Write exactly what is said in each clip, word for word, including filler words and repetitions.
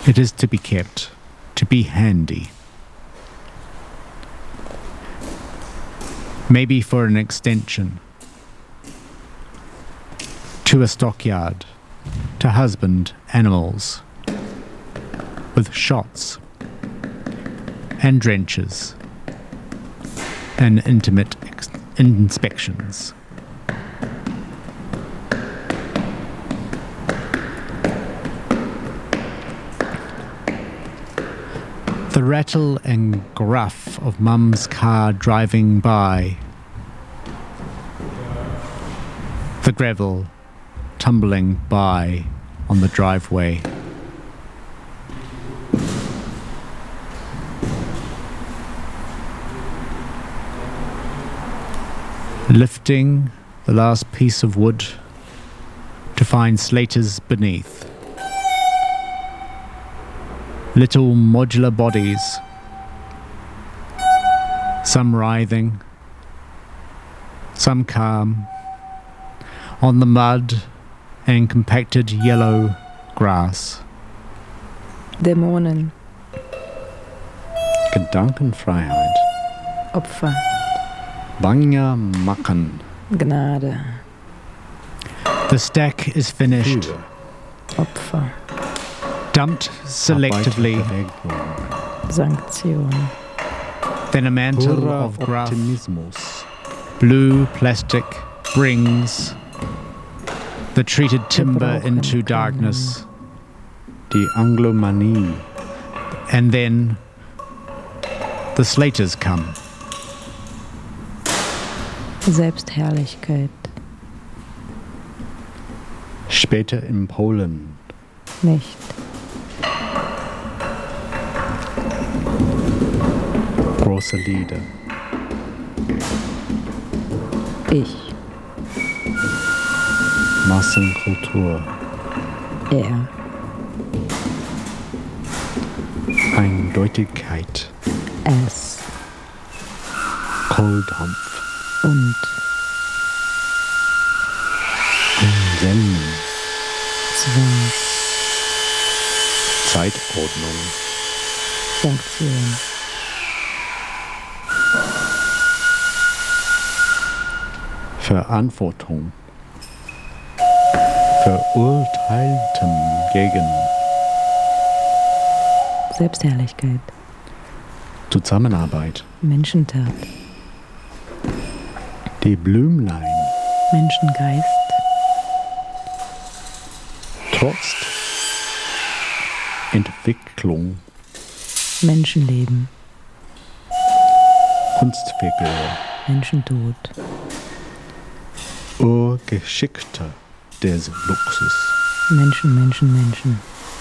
It is to be kept, to be handy. Maybe for an extension. To a stockyard, to husband animals. With shots and drenches and intimate ex- inspections. The rattle and gruff of Mum's car driving by. The gravel tumbling by on the driveway. Lifting the last piece of wood to find slaters beneath. Little modular bodies, some writhing, some calm, on the mud and compacted yellow grass. Dämonen. Gedankenfreiheit. Opfer. Banja Macken. Gnade. The stack is finished. Kühe. Opfer. Dumped selectively. Sanktion. Then a mantle Pura of gruff, Optimismus. blue plastic brings the treated timber into darkness. Die Anglomanie. And then the slaters come. Selbstherrlichkeit. Später in Polen. Nicht. Große Lieder. Ich. Massenkultur. Er. Eindeutigkeit. Es. Kohldampf. Und. Anselmen. Zwang. Zeitordnung. Sanktion. Verantwortung. Verurteiltem gegen. Selbstherrlichkeit. Zusammenarbeit. Menschentat. Die Blümlein. Menschengeist. Trost. Entwicklung. Menschenleben. Kunstfigur. Menschentod. Urgeschickter des Luxus. Menschen, Menschen, Menschen.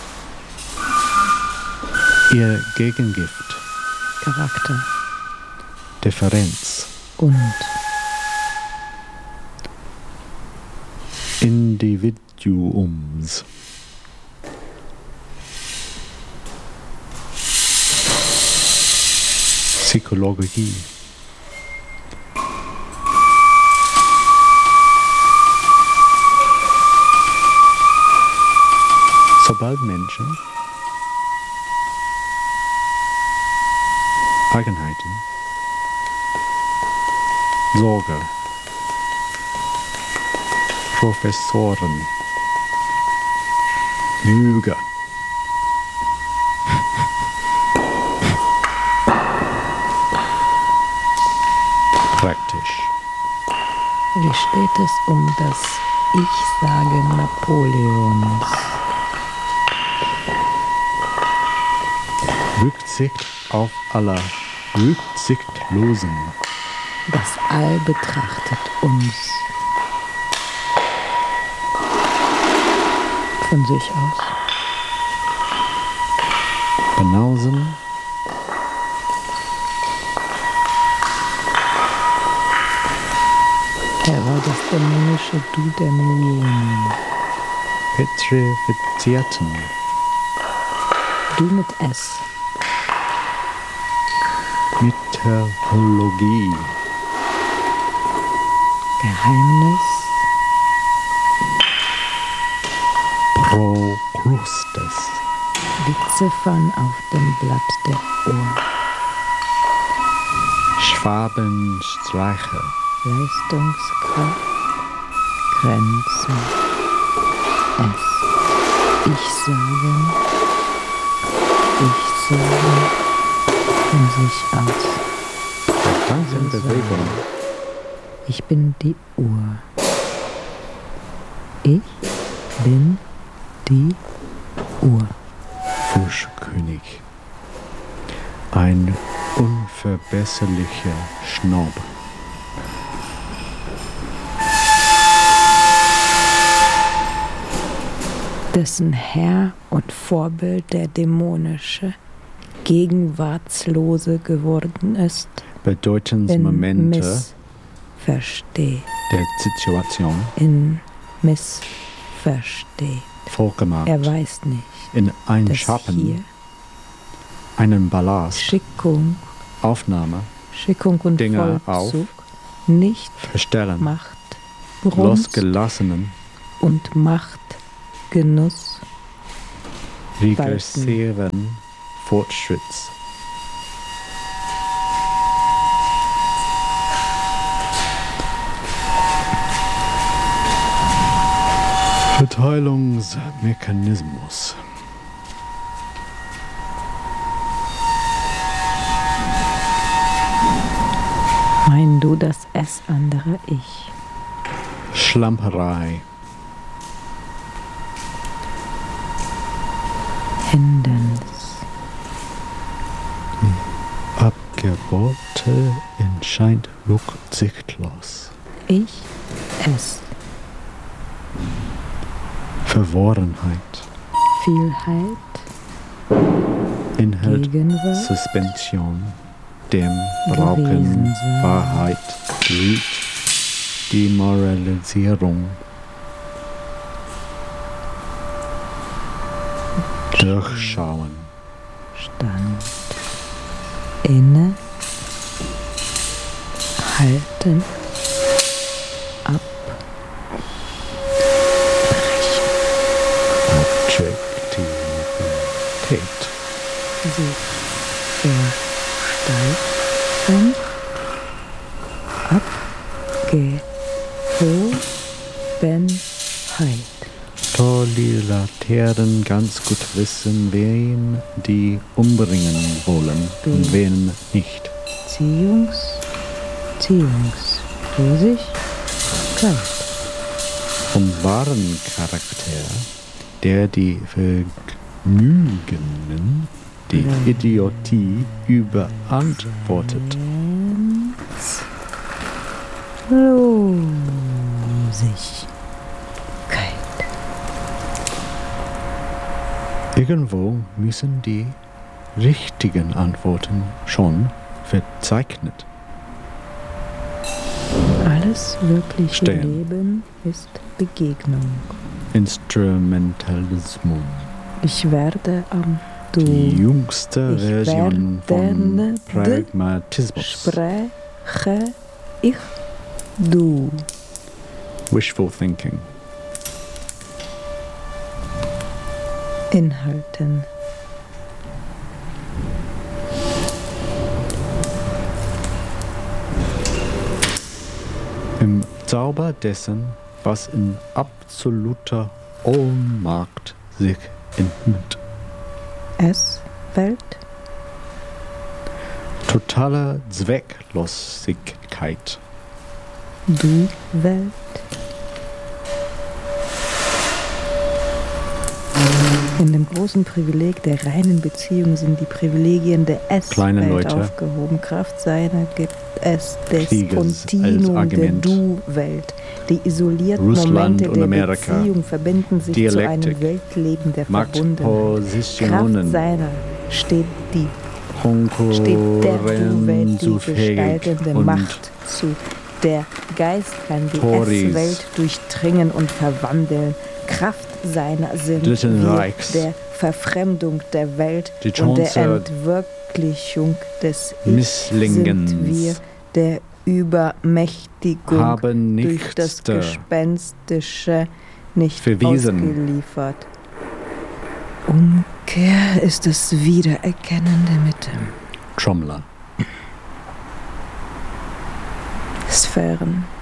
Ihr Gegengift. Charakter. Differenz. Und. Individuums. Psychologie. Sobald Menschen Eigenheiten, Sorge, Professoren, Lüge, praktisch. Wie steht es um das Ich-Sagen Napoleons? Rücksicht auf aller Rücksichtslosen. Das All betrachtet uns. Von sich aus. Banausen. Er war das dämonische Du der Millionen. Petrifizierten. Du mit S. Mythologie. Geheimnis. Procrustes. Die Ziffern auf dem Blatt der Uhr. Schwabenstreiche. Leistungskraft. Grenzen. Es. Ich sagen. Ich sagen. Von sich aus. Gedanken in Bewegung. Ich bin die Uhr. Ich bin die Uhr. Fußkönig. Ein unverbesserlicher Schnob. Dessen Herr und Vorbild der dämonische, gegenwartslose geworden ist, in Bedeutungsmomente Missversteht, der Situation in Missversteht. vorgemacht. Er weiß nicht, In ein dass Schappen, hier einen Ballast, Schickung, Aufnahme, Schickung und Dinge Vollzug nicht Verstellen, Macht, Brunst losgelassenen, und Macht, Genuss, regressiven Fortschritts. Verteilungsmechanismus. mein du das es andere Ich. Schlamperei. Hindernis, Abgebote entscheint rücksichtlos. Ich, es, Verworrenheit. Vielheit, Inhalt Gegenwart, Suspension. Dem Gewesen Brauchen sein. Wahrheit. Lüg. Demoralisierung. Durchschauen. Stand, inne, halten, ab, Objektivität. sich versteifen, Abgehobenheit, Toleritären ganz gut wissen, wen die umbringen wollen und wen nicht. Ziehungs, Ziehungslosigkeit, Vom wahren Charakter, der die Vergnügungen, die Idiotie überantwortet. Losigkeit. Irgendwo müssen die richtigen Antworten schon verzeichnet Alles wirkliche Stehen. Leben ist Begegnung. Instrumentalismus. Ich werde am Du Die jüngste Ich Version von werde Pragmatismus. spreche ich du. Wishful thinking. Inhalten. Im Zauber dessen, was in absoluter Ohnmacht sich entnimmt. Es, Welt, Totale Zwecklosigkeit. du, Welt. In dem großen Privileg der reinen Beziehung sind die Privilegien der Kleine Es-Welt Leute. aufgehoben. Kraft seiner gibt es des Krieges als Kontinuum der Argument. Du-Welt. Die isolierten Russland Momente und der Amerika. Beziehung verbinden sich Dialektik. zu einem Weltleben der Verbundenheit. Kraft Machtpositionen. seiner steht die steht der Du-Welt die Konkurrenzfähig gestaltende und Macht zu. Der Geist kann die Tories. Es-Welt durchdringen und verwandeln. Kraft seiner sind Dritten wir Reichs. der Verfremdung der Welt Die und der Chance Entwirklichung des Ich Misslingens. sind wir der Übermächtigung haben durch das nicht äh, Gespenstische nicht verwiesen. ausgeliefert. Umkehr Wer ist das Wiedererkennen der Mitte? Trommler. Sphären.